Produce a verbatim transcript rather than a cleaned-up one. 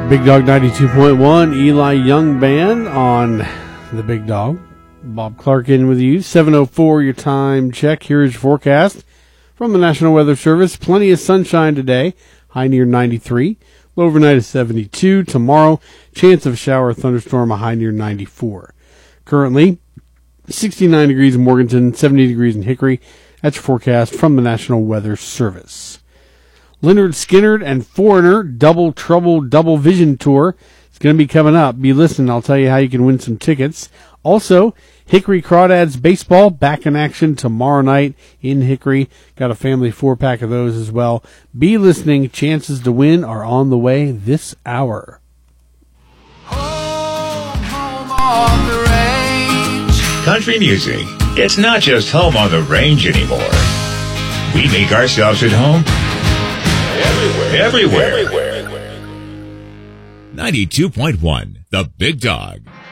Big Dog ninety-two point one, Eli Young Band on the Big Dog. Bob Clark in with you. seven oh four your time check. Here is your forecast from the National Weather Service. Plenty of sunshine today. High near ninety-three. Low overnight is seventy-two. Tomorrow, chance of shower or thunderstorm, a high near ninety-four. Currently, sixty-nine degrees in Morganton, seventy degrees in Hickory. That's your forecast from the National Weather Service. Lynyrd Skynyrd and Foreigner Double Trouble Double Vision Tour. It's going to be coming up. Be listening. I'll tell you how you can win some tickets. Also, Hickory Crawdads Baseball back in action tomorrow night in Hickory. Got a family four-pack of those as well. Be listening. Chances to win are on the way this hour. Home, home on the range. Country music. It's not just home on the range anymore. We make ourselves at home everywhere. Everywhere. Everywhere. ninety-two point one, The Big Dog.